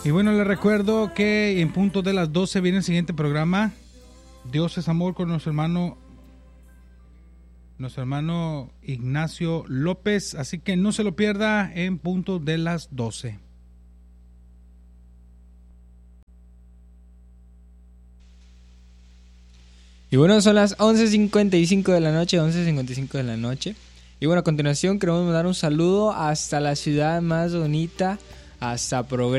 Y bueno, les recuerdo que en punto de las 12 viene el siguiente programa, Dios es Amor, con nuestro hermano Ignacio López. Así que no se lo pierda en punto de las 12. Y bueno, son las 11:55 de la noche. Y bueno, a continuación queremos mandar un saludo hasta la ciudad más bonita, hasta Progreso.